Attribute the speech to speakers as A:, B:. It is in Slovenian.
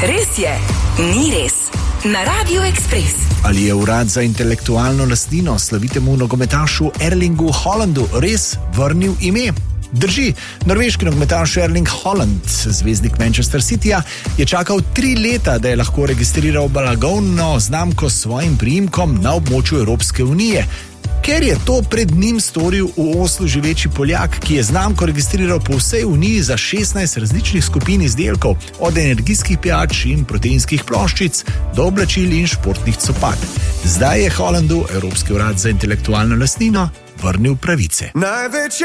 A: Res je, ni res. Na Radio Express.
B: Ali je urad za intelektualno lastnino slavitemu nogometašu Erlingu Haalandu res vrnil ime? Drži, norveški nogometaš Erling Haaland, zvezdnik Manchester Cityja, je čakal 3 leta, da je lahko registriral blagovno znamko s svojim priimkom na območju Evropske unije. Ker je to pred njim storil v Oslu živeči Poljak, ki je znamko registriral po vsej Uniji za 16 različnih skupin izdelkov, od energijskih pijač in proteinskih ploščic do oblačil in športnih copat. Zdaj je Haalandu Evropski urad za intelektualno lastnino vrnil pravice.